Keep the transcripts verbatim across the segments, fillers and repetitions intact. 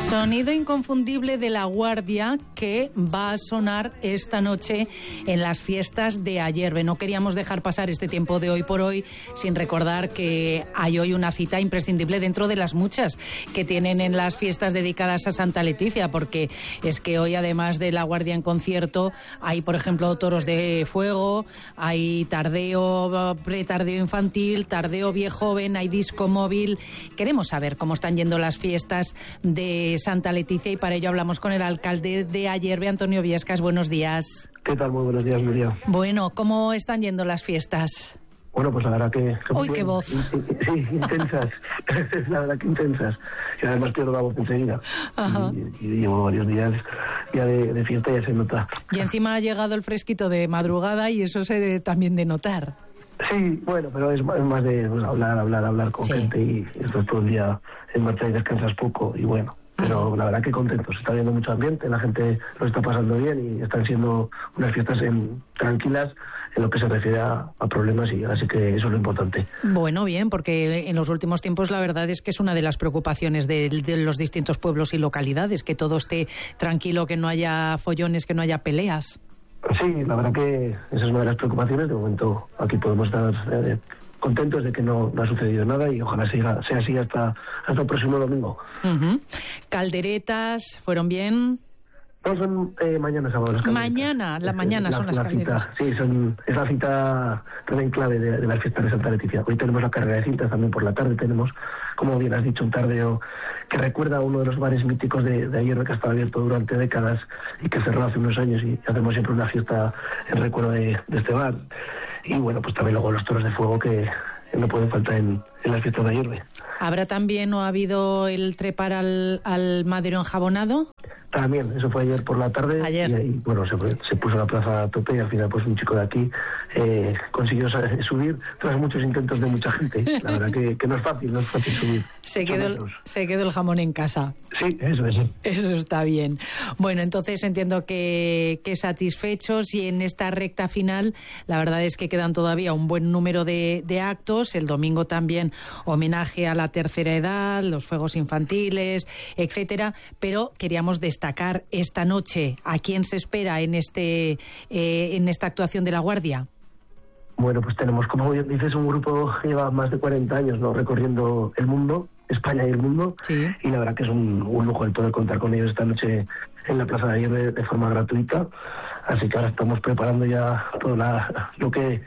Sonido inconfundible de La Guardia que va a sonar esta noche en las fiestas de Ayerbe. No queríamos dejar pasar este tiempo de hoy por hoy sin recordar que hay hoy una cita imprescindible dentro de las muchas que tienen en las fiestas dedicadas a Santa Leticia, porque es que hoy, además de La Guardia en concierto, hay, por ejemplo, toros de fuego, hay tardeo, pretardeo infantil, tardeo viejoven, hay disco móvil. Queremos saber cómo están yendo las fiestas de Santa Leticia y para ello hablamos con el alcalde de Ayerbe, Antonio Viescas. Buenos días. ¿Qué tal? Muy buenos días, Nuria. Bueno, ¿cómo están yendo las fiestas? Bueno, pues la verdad que... ¡Uy, qué voz! Sí, intensas. La verdad que intensas. Y además pierdo la voz enseguida. Ajá. Y, y llevo varios días ya de, de fiesta, ya se nota. Y encima ha llegado el fresquito de madrugada y eso se debe también de notar. Sí, bueno, pero es más, es más de pues, hablar, hablar, hablar con sí. gente y esto es todo el día en marcha y descansas poco y bueno. Pero la verdad que contentos, está viendo mucho ambiente, la gente lo está pasando bien y están siendo unas fiestas en, tranquilas en lo que se refiere a, a problemas y así que eso es lo importante. Bueno, bien, porque en los últimos tiempos la verdad es que es una de las preocupaciones de, de los distintos pueblos y localidades, que todo esté tranquilo, que no haya follones, que no haya peleas. Sí, la verdad que esa es una de las preocupaciones. De momento aquí podemos estar eh, contentos de que no, no ha sucedido nada y ojalá siga, sea así hasta, hasta el próximo domingo. Uh-huh. Calderetas, ¿fueron bien? No, son eh, mañana sábado las calderetas. Mañana, la mañana la, son las la calderetas. Cita, sí, son, es la cita también clave de, de las fiestas de Santa Leticia. Hoy tenemos la carrera de cintas, también por la tarde tenemos, como bien has dicho, un tardeo que recuerda a uno de los bares míticos de, de Ayerbe que ha estado abierto durante décadas y que cerró hace unos años y hacemos siempre una fiesta en recuerdo de, de este bar. Y bueno, pues también luego los toros de fuego que no pueden faltar en, en las fiestas de Ayerbe. ¿Habrá también o ha habido el trepar al, al madero enjabonado? También, eso fue ayer por la tarde. Ayer. Y, y bueno, se, se puso la plaza a tope y al final pues un chico de aquí eh, consiguió subir tras muchos intentos de mucha gente. La verdad que, que no es fácil, no es fácil subir. Se quedó, el, se quedó el jamón en casa. Sí, eso es. Eso está bien. Bueno, entonces entiendo que, que satisfechos y en esta recta final la verdad es que quedan todavía un buen número de, de actos. El domingo también homenaje a la tercera edad, los fuegos infantiles, etcétera. Pero queríamos destacar esta noche a quién se espera en este eh, en esta actuación de La Guardia. Bueno, pues tenemos, como bien dices, un grupo que lleva más de cuarenta años, ¿no?, recorriendo el mundo, España y el mundo, sí. Y la verdad que es un, un lujo el poder contar con ellos esta noche en la Plaza de Ayerbe de, de forma gratuita, así que ahora estamos preparando ya todo la, lo que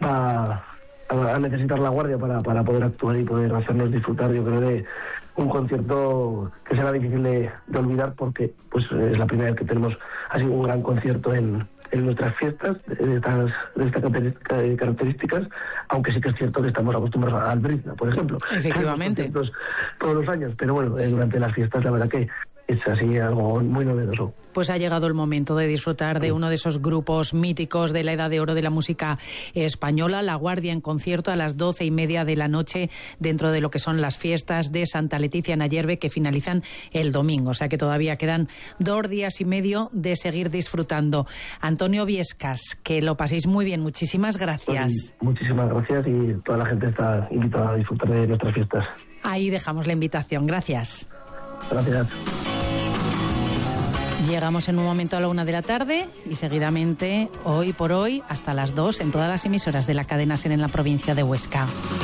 va a, a necesitar La Guardia para, para poder actuar y poder hacernos disfrutar, yo creo, de un concierto que será difícil de, de olvidar porque pues es la primera vez que tenemos así un gran concierto en en nuestras fiestas de estas, de estas características, aunque sí que es cierto que estamos acostumbrados al Brizna, por ejemplo. Efectivamente. Todos los años, pero bueno, durante las fiestas la verdad que es así algo muy novedoso. Pues ha llegado el momento de disfrutar de uno de esos grupos míticos de la edad de oro de la música española, La Guardia en concierto a las doce y media de la noche dentro de lo que son las fiestas de Santa Leticia en Ayerbe que finalizan el domingo, o sea que todavía quedan dos días y medio de seguir disfrutando. Antonio Viescas, que lo paséis muy bien, muchísimas gracias. Pues, muchísimas gracias y toda la gente está invitada a disfrutar de nuestras fiestas. Ahí dejamos la invitación, gracias. Gracias. Llegamos en un momento a la una de la tarde y seguidamente, hoy por hoy, hasta las dos, en todas las emisoras de la cadena SER en la provincia de Huesca.